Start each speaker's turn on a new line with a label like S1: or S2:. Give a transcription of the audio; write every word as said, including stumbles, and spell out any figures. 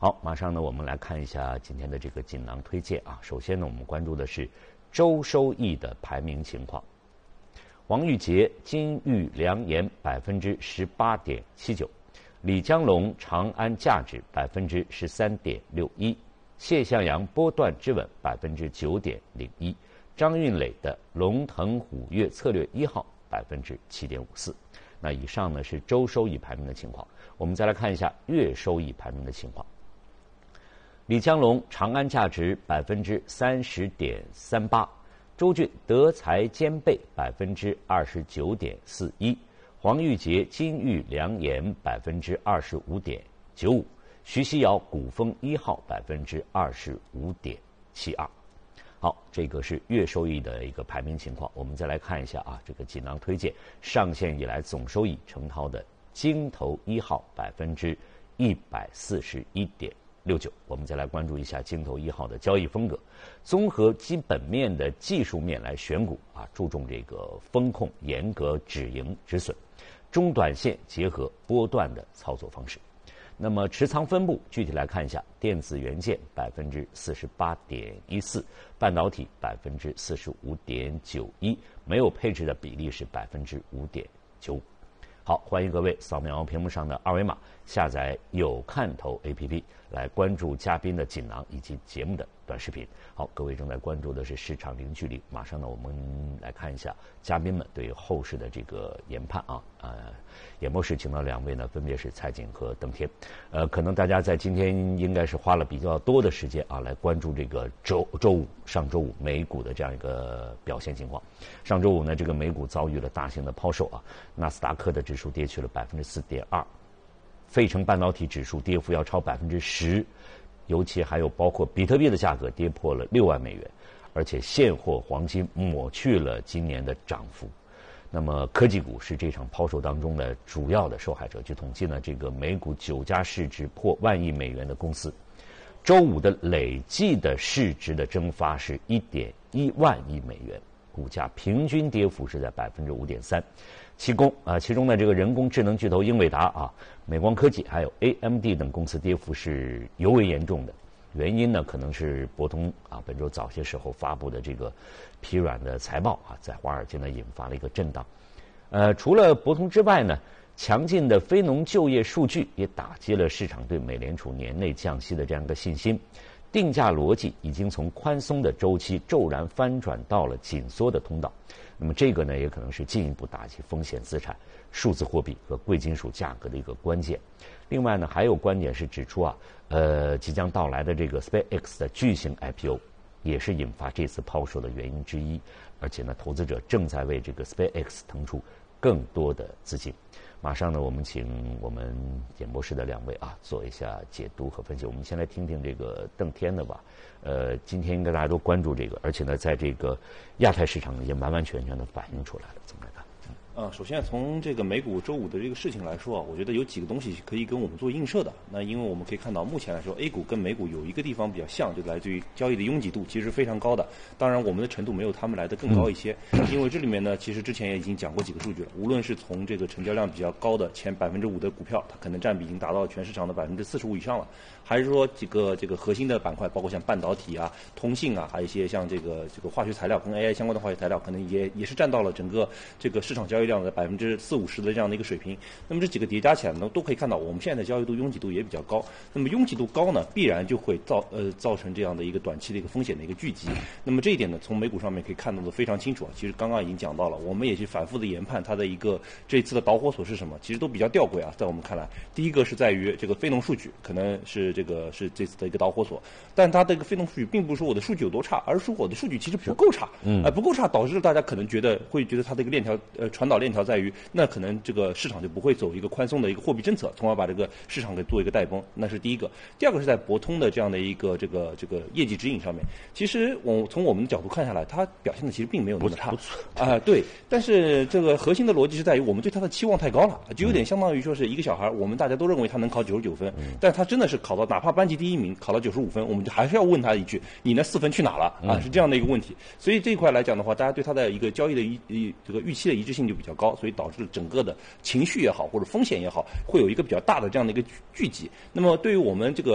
S1: 好，马上呢，我们来看一下今天的这个锦囊推荐啊。首先呢，我们关注的是周收益的排名情况。王玉杰、金玉良言百分之十八点七九，李江龙、长安价值百分之十三点六一，谢向阳波段之稳百分之九点零一，张运磊的龙腾虎跃策略一号百分之七点五四。那以上呢是周收益排名的情况，我们再来看一下月收益排名的情况。李江龙长安价值百分之三十点三八，周俊德才兼备百分之二十九点四一，黄玉杰金玉良言百分之二十五点九五，徐熙瑶古风一号百分之二十五点七二。好，这个是月收益的一个排名情况。我们再来看一下啊，这个锦囊推荐上线以来总收益程涛的金投一号百分之一百四十一点六九。我们再来关注一下金投一号的交易风格，综合基本面的技术面来选股啊，注重这个风控，严格止盈止损，中短线结合波段的操作方式。那么持仓分布具体来看一下，电子元件百分之四十八点一四，半导体百分之四十五点九一，没有配置的比例是百分之五点九五。好，欢迎各位扫描屏幕上的二维码，下载有看头 A P P 来关注嘉宾的锦囊以及节目的短视频。好，各位正在关注的是市场零距离，马上呢，我们来看一下嘉宾们对后市的这个研判啊。呃，演播室请到两位呢，分别是蔡锦和邓天。呃，可能大家在今天应该是花了比较多的时间啊，来关注这个周周五上周五美股的这样一个表现情况。上周五呢，这个美股遭遇了大型的抛售啊，纳斯达克的指数跌去了百分之四点二，费城半导体指数跌幅要超百分之十，尤其还有包括比特币的价格跌破了六万美元，而且现货黄金抹去了今年的涨幅。那么科技股是这场抛售当中的主要的受害者。据统计呢，这个美股九家市值破万亿美元的公司，周五的累计的市值的蒸发是一点一万亿美元，股价平均跌幅是在百分之五点三。其中啊，其中呢，这个人工智能巨头英伟达啊、美光科技还有 A M D 等公司跌幅是尤为严重的。原因呢，可能是博通啊本周早些时候发布的这个疲软的财报啊，在华尔街呢引发了一个震荡。呃，除了博通之外呢，强劲的非农就业数据也打击了市场对美联储年内降息的这样一个信心。定价逻辑已经从宽松的周期骤然翻转到了紧缩的通道。那么这个呢，也可能是进一步打击风险资产、数字货币和贵金属价格的一个关键。另外呢，还有观点是指出啊，呃，即将到来的这个 SpaceX 的巨型 I P O 也是引发这次抛售的原因之一。而且呢，投资者正在为这个 SpaceX 腾出更多的资金。马上呢，我们请我们演播室的两位啊做一下解读和分析。我们先来听听这个邓天的吧。呃，今天应该大家都关注这个，而且呢，在这个亚太市场也完完全全的反映出来了，怎么来看？
S2: 呃，首先从这个美股周五的这个事情来说啊，我觉得有几个东西可以跟我们做映射的。那因为我们可以看到，目前来说 A 股跟美股有一个地方比较像，就来自于交易的拥挤度其实非常高的。当然，我们的程度没有他们来的更高一些，因为这里面呢，其实之前也已经讲过几个数据了。无论是从这个成交量比较高的前百分之五的股票，它可能占比已经达到全市场的百分之四十五以上了，还是说几个这个核心的板块，包括像半导体啊、通信啊，还有一些像这个这个化学材料跟 A I 相关的化学材料，可能也也是占到了整个这个市场交易量的百分之四五十的这样的一个水平。那么这几个叠加起来呢，都可以看到我们现在的交易度拥挤度也比较高。那么拥挤度高呢，必然就会造呃造成这样的一个短期的一个风险的一个聚集。那么这一点呢，从美股上面可以看到的非常清楚啊。其实刚刚已经讲到了，我们也是反复的研判它的一个这次的导火索是什么，其实都比较吊诡啊。在我们看来，第一个是在于这个非农数据可能是这个是这次的一个导火索，但它这个非农数据并不是说我的数据有多差，而是说我的数据其实不够差，嗯，呃不够差导致大家可能觉得会觉得它的一个链条呃传导链条在于，那可能这个市场就不会走一个宽松的一个货币政策，从而把这个市场给做一个带崩，那是第一个。第二个是在博通的这样的一个这个这个业绩指引上面，其实我从我们的角度看下来，它表现的其实并没有那么差啊、呃，对。但是这个核心的逻辑是在于我们对它的期望太高了，就有点相当于说是一个小孩，我们大家都认为他能考九十九分，但他真的是考到哪怕班级第一名，考到九十五分，我们就还是要问他一句：你那四分去哪了啊？是这样的一个问题。所以这一块来讲的话，大家对它的一个交易的一一这个预期的一致性就比较高，所以导致了整个的情绪也好或者风险也好，会有一个比较大的这样的一个聚集。那么对于我们这个